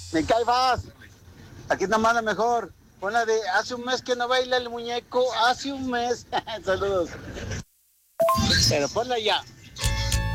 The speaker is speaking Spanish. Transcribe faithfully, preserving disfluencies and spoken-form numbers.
Me caifas. Aquí está más la mejor. Pon la de hace un mes que no baila el muñeco. Hace un mes. Saludos. Pero ponla ya.